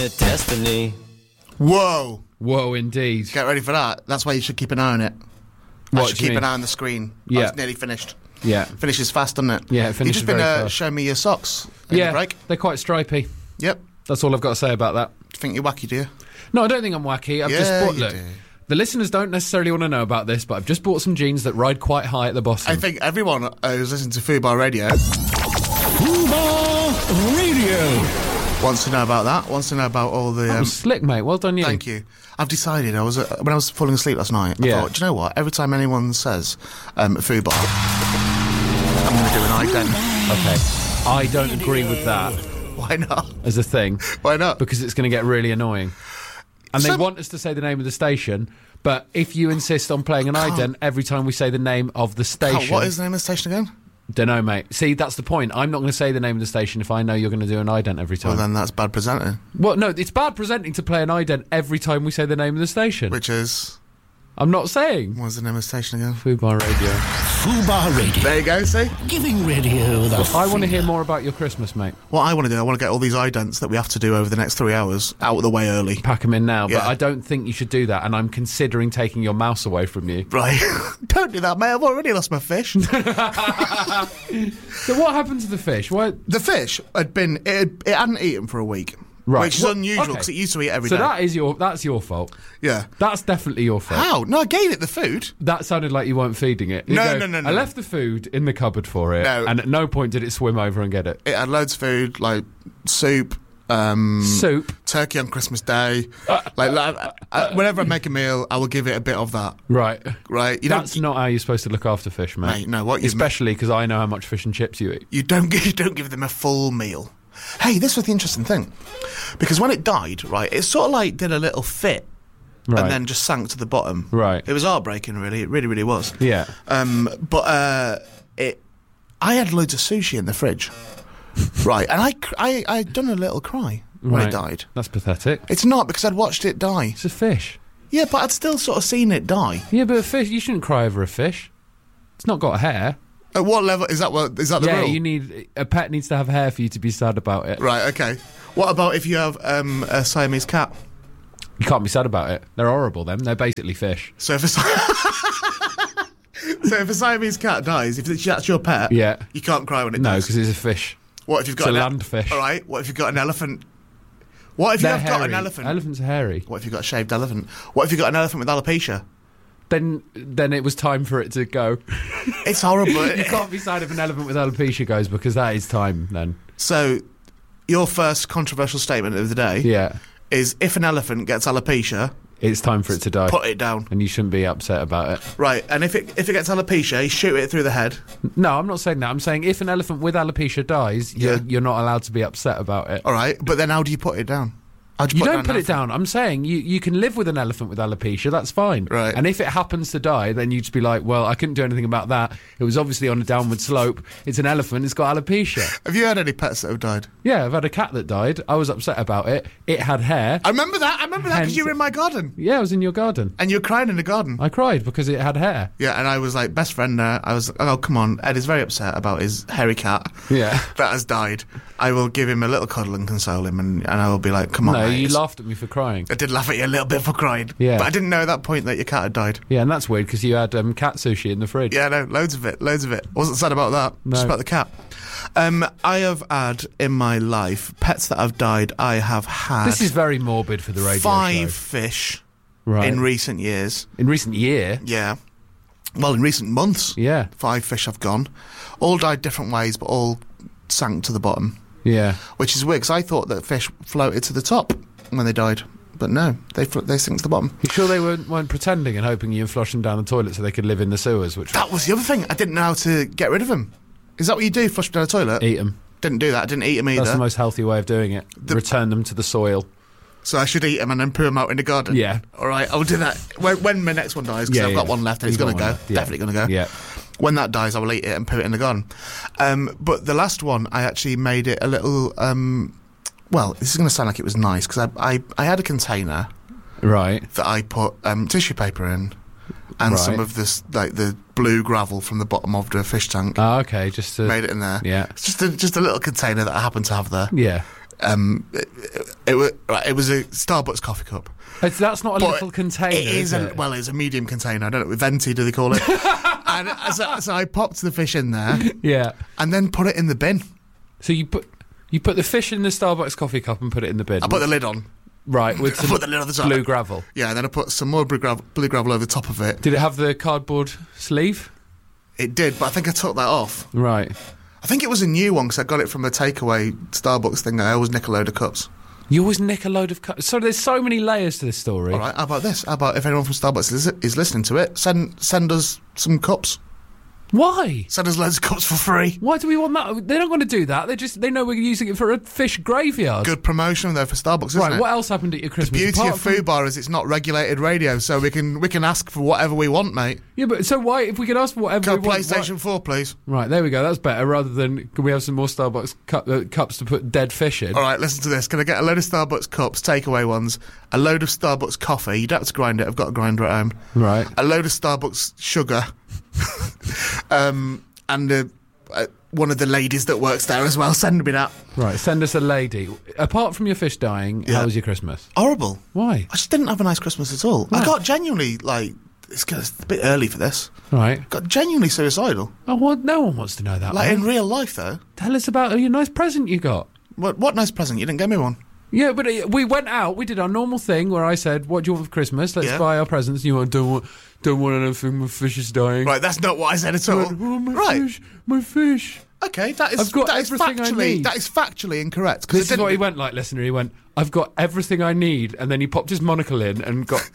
unfortunate destiny. Whoa. Whoa, indeed. Get ready for that. That's why you should keep an eye on it. What I should do you keep mean? an eye on the screen. Yeah. Oh, it's nearly finished. Yeah. Finishes fast, doesn't it? Yeah, it finishes You've just been very fast. showing me your socks in the break. They're quite stripy. Yep. That's all I've got to say about that. Do you think you're wacky, do you? No, I don't think I'm wacky. I've just Yeah, bought... you Look, do. the listeners don't necessarily want to know about this, but I've just bought some jeans that ride quite high at the bottom. I think everyone who's listening to Fubar Radio Fubar Radio. wants to know about that, wants to know about all the... That was slick, mate. Well done, you. Thank you. I've decided, when I was falling asleep last night, I thought, do you know what? Every time anyone says Fubar, I'm going to do an ident. Okay. I don't agree with that Why not? as a thing. Why not? Because it's going to get really annoying. And they want us to say the name of the station, but if you insist on playing an ident every time we say the name of the station... What is the name of the station again? Dunno, mate. See, that's the point. I'm not going to say the name of the station if I know you're going to do an ident every time. Well, then that's bad presenting. Well, no, it's bad presenting to play an ident every time we say the name of the station. Which is... I'm not saying. What's the name of the station again? Fubar Radio. Fubar Radio. There you go, see? Giving radio the I want to hear more about your Christmas, mate. What I want to do, I want to get all these idents that we have to do over the next 3 hours out of the way early. Pack them in now, but Yeah. I don't think you should do that, and I'm considering taking your mouse away from you. Right. Don't do that, mate. I've already lost my fish. So what happened to the fish? Why? The fish had been... It hadn't eaten for a week. Right. Which is What- unusual, okay. because it used to eat every day. So that's your fault. Yeah. That's definitely your fault. How? No, I gave it the food. That sounded like you weren't feeding it. You No, go, no. I left the food in the cupboard for it, No. and at no point did it swim over and get it. It had loads of food, like soup, Soup. turkey on Christmas Day. Whenever I make a meal, I will give it a bit of that. Right. Right? That's not how you're supposed to look after fish, mate. Mate, no, what you... Especially because I know how much fish and chips you eat. You don't give them a full meal. Hey, this was the interesting thing. Because when it died, right, it sort of like did a little fit Right. and then just sank to the bottom. Right. It was heartbreaking, really. It really, really was. Yeah. But I had loads of sushi in the fridge. Right, and I'd done a little cry when Right. it died. That's pathetic. It's not, because I'd watched it die. It's a fish. Yeah, but I'd still sort of seen it die. Yeah, but a fish, you shouldn't cry over a fish. It's not got hair. At what level is that? Is that the Yeah, rule? a pet needs to have hair for you to be sad about it. Right. Okay. What about if you have a Siamese cat? You can't be sad about it. They're horrible, them. They're basically fish. So if a Siamese cat dies, if that's your pet, Yeah. you can't cry when it No, dies. because it's a fish. What if you've got it's a an land fish. All right. What if you've got an elephant? What if They're you've got hairy. an elephant? Elephants are hairy. What if you've got a shaved elephant? What if you've got an elephant with alopecia? Then it was time for it to go. It's horrible. You can't be sad if an elephant with alopecia goes, because that is time then. So, your first controversial statement of the day Yeah. is if an elephant gets alopecia, It's time for it to die. put it down. And you shouldn't be upset about it. Right, and if it gets alopecia, you shoot it through the head. No, I'm not saying that. I'm saying if an elephant with alopecia dies, Yeah. you're not allowed to be upset about it. All right, but then how do you put it down? How'd You don't an put it elephant? down. I'm saying you can live with an elephant with alopecia. That's fine. Right. And if it happens to die, then you just be like, well, I couldn't do anything about that. It was obviously on a downward slope. It's an elephant. It's got alopecia. Have you had any pets that have died? Yeah, I've had a cat that died. I was upset about it. It had hair. I remember that because you were in my garden. Yeah, I was in your garden. And you were crying in the garden. I cried because it had hair. Yeah, and I was like, best friend there. I was, oh, come on. Ed is very upset about his hairy cat Yeah. that has died. I will give him a little cuddle and console him, and I will be like, come on, No, mate, you it's- laughed at me for crying. I did laugh at you a little bit for crying. Yeah. But I didn't know at that point that your cat had died. Yeah, and that's weird because you had cat sushi in the fridge. Yeah, no, loads of it. Wasn't sad about that. No. Just about the cat. I have had in my life pets that have died. I have had This is very morbid for the radio 5 show. fish Right. in recent years. In recent year? Yeah. Well, in recent months. Yeah. 5 fish have gone. All died different ways, but all sank to the bottom. Yeah. Which is weird, because I thought that fish floated to the top when they died. But no, they sink to the bottom. You sure they weren't pretending and hoping you'd flush them down the toilet so they could live in the sewers? Which That was the other thing. I didn't know how to get rid of them. Is that what you do? Flush them down the toilet? eat them. Didn't do that. I didn't eat them either. That's the most healthy way of doing it. Return them to the soil. So I should eat them and then poo them out in the garden? Yeah. All right, I'll do that. When my next one dies, because Yeah, I've got yeah. one left and it's You've going to got go. one left, yeah. Definitely going to go. Yeah. When that dies, I will eat it and poo it in the garden. But the last one, I actually made it a little... well, this is going to sound like it was nice, because I had a container Right. that I put tissue paper in and some Right. of this, like the blue gravel from the bottom of the fish tank. Oh, okay. Just to... Made it in there. Yeah. It's just a little container that I happen to have there. Yeah. It was a Starbucks coffee cup. That's not a But little container, It is it? well, it's a medium container. I don't know, venti, do they call it? And so I popped the fish in there, Yeah. and then put it in the bin. So you put the fish in the Starbucks coffee cup and put it in the bin. I put the lid on. Right, with I some put the lid on the top. blue gravel. Yeah, and then I put some more blue gravel over the top of it. Did it have the cardboard sleeve? It did, but I think I took that off. Right. I think it was a new one because I got it from a takeaway Starbucks thing. I always nick a load of cups. You always nick a load of cups. So there's so many layers to this story. All right, how about this? How about if anyone from Starbucks is listening to it, send us some cups. Why? Send us loads of cups for free. Why do we want that? They're not going to do that. They know we're using it for a fish graveyard. Good promotion though for Starbucks, isn't Right. it? What else happened at your Christmas? The beauty Apart of from- Food Bar is it's not regulated radio, so we can ask for whatever we want, mate. Yeah, but so why? If we can ask for whatever Go we want, PlayStation 4, please. Right, there we go. That's better. Rather than can we have some more Starbucks cups to put dead fish in? All right, listen to this. Can I get a load of Starbucks cups, takeaway ones, a load of Starbucks coffee? You don't have to grind it. I've got a grinder at home. Right. A load of Starbucks sugar, and one of the ladies that works there as well. Send me that. Right. Send us a lady. Apart from your fish dying, Yeah. how was your Christmas? Horrible. Why? I just didn't have a nice Christmas at all. No. I got genuinely it's a bit early for this. Right. Got genuinely suicidal. Oh, well, no one wants to know that. Like mate. in real life, though. Tell us about your nice present you got. What nice present? You didn't get me one. Yeah, but we went out. We did our normal thing where I said, "What do you want for Christmas? Let's Yeah. buy our presents." And you went, "Don't want anything. My fish is dying." Right, that's not what I said at all. Oh, my Right. fish, my fish. Okay, that is I've got that is everything I need. That is factually incorrect. This is what he went like, listener. He went, "I've got everything I need," and then he popped his monocle in and got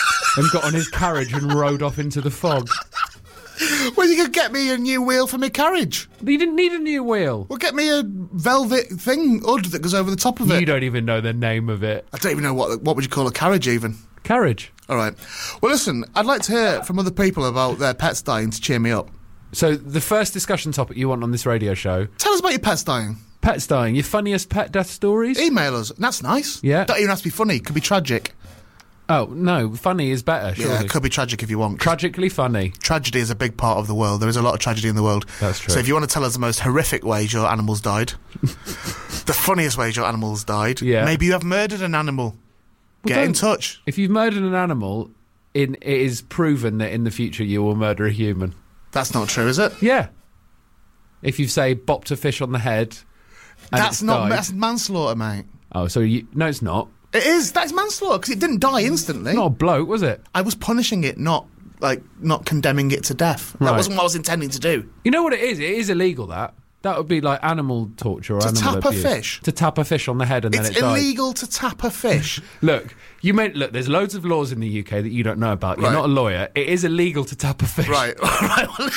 on his carriage and rode off into the fog. Well, you could get me a new wheel for my carriage. You didn't need a new wheel. Well, get me a velvet hood that goes over the top of it. You don't even know the name of it. I don't even know what would you call a carriage even. Carriage. All right. Well, listen, I'd like to hear from other people about their pets dying to cheer me up. So the first discussion topic you want on this radio show: Tell us about your pets dying. pets dying. Your funniest pet death stories? Email us. That's nice. Yeah. Don't even have to be funny. It could be tragic. Oh no, funny is better. Surely. Yeah, it could be tragic if you want. Tragically funny. Tragedy is a big part of the world. There is a lot of tragedy in the world. That's true. So if you want to tell us the most horrific ways your animals died, the funniest ways your animals died, Yeah. maybe you have murdered an animal, Well, get in don't- touch. If you've murdered an animal, it is proven that in the future you will murder a human. That's not true, is it? Yeah. If you've, say, bopped a fish on the head and That's it's not. died. That's manslaughter, mate. Oh, so no, it's not. It is. That's manslaughter because it didn't die instantly. Not a bloke, was it? I was punishing it, not condemning it to death. That Right. wasn't what I was intending to do. You know what it is? It is illegal, that. That would be like animal torture or To animal tap a abuse. fish? To tap a fish on the head and It's then it dies. illegal to tap a fish. Look, there's loads of laws in the UK that you don't know about. You're Right. not a lawyer. It is illegal to tap a fish. Right. Right. Well,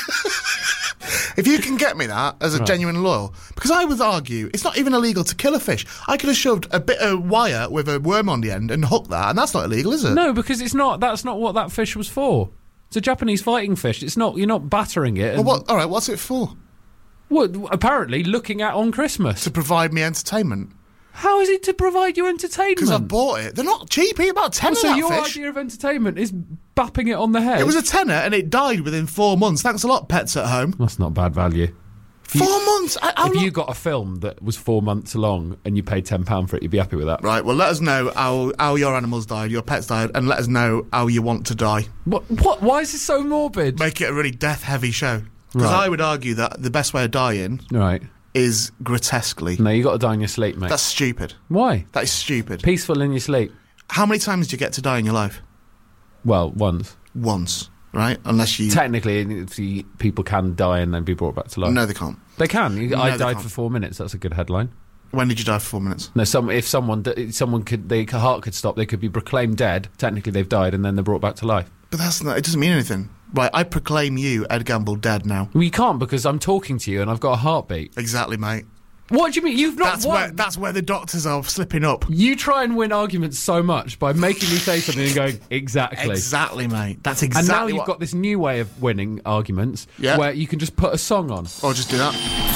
if you can get me that as a genuine loyal, because I would argue it's not even illegal to kill a fish. I could have shoved a bit of wire with a worm on the end and hooked that, and that's not illegal, is it? No, because it's not. That's not what that fish was for. It's a Japanese fighting fish. It's not. You're not battering it. Well, And, what? All right. What's it for? Well, apparently looking at on Christmas. To provide me entertainment. How is it to provide you entertainment? Because I bought it. They're not cheap. It's about 10 So of that your fish. idea of entertainment is bapping it on the head. It was a tenner and it died within 4 months. Thanks a lot, pets at home. That's not bad value. 4 months? If you got a film that was 4 months long and you paid £10 for it, you'd be happy with that. Right, well, let us know how your animals died, your pets died, and let us know how you want to die. What? Why is this so morbid? Make it a really death-heavy show. Because Right. I would argue that the best way of dying Right. is grotesquely. No, you got to die in your sleep, mate. That's stupid. Why? That is stupid. Peaceful in your sleep. How many times do you get to die in your life? Well, once. Once, right? Unless you... Technically, people can die and then be brought back to life. No, they can't. They can. No, I they died can't. for 4 minutes. That's a good headline. When did you die for 4 minutes? No, if someone could, their heart could stop. They could be proclaimed dead. Technically, they've died, and then they're brought back to life. But that's not... It doesn't mean anything. Right, I proclaim you, Ed Gamble, dead now. Well, you can't because I'm talking to you and I've got a heartbeat. Exactly, mate. What do you mean? You've not won. That's where the doctors are slipping up. You try and win arguments so much by making me say something and going, exactly. Exactly, mate. That's And exactly now you've what... got this new way of winning arguments Yeah. where you can just put a song on. Or just do that.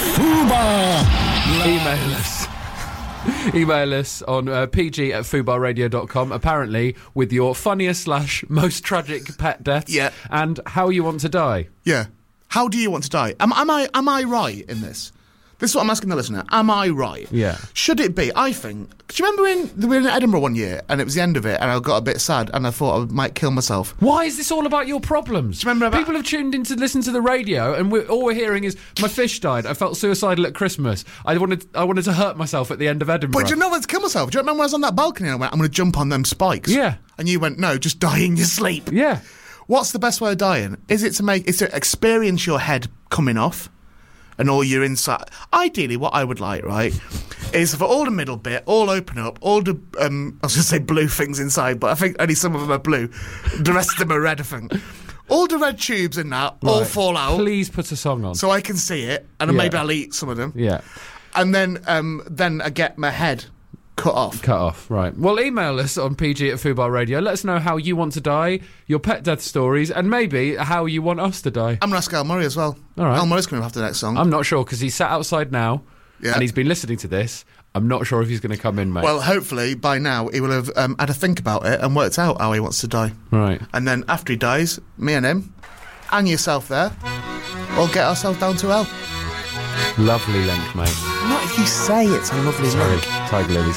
Fubar. Email us. Email us on pg@fubarradio.com, apparently with your funniest / most tragic pet deaths Yeah. and how you want to die. Yeah. How do you want to die? Am I right in this? This is what I'm asking the listener. Am I right? Yeah. Should it be? I think. Do you remember we were in Edinburgh one year and it was the end of it and I got a bit sad and I thought I might kill myself? Why is this all about your problems? Do you remember People have tuned in to listen to the radio and all we're hearing is, my fish died, I felt suicidal at Christmas, I wanted to hurt myself at the end of Edinburgh. But do you know what's kill myself? Do you remember when I was on that balcony and I went, I'm going to jump on them spikes? Yeah. And you went, no, just die in your sleep. Yeah. What's the best way of dying? Is it to experience your head coming off and all your inside? Ideally, what I would like, right, is for all the middle bit, all open up, all the, I was going to say blue things inside, but I think only some of them are blue. The rest of them are red, I think. All the red tubes in that all fall out. Please put a song on. So I can see it, and then maybe I'll eat some of them. Yeah. And then I get my head cut off. Right. Well, email us on pg@Fubar Radio. Let us know how you want to die, your pet death stories, and maybe how you want us to die. I'm going to ask Al Murray as well. All right. Al Murray's coming up after the next song. I'm not sure, because he's sat outside now, Yeah. and he's been listening to this. I'm not sure if he's going to come in, mate. Well, hopefully, by now, he will have had a think about it and worked out how he wants to die. Right. And then after he dies, me and him, and yourself there, we'll get ourselves down to hell. Lovely link, mate. Not if you say it's a lovely Sorry, link. Tiger Lilies.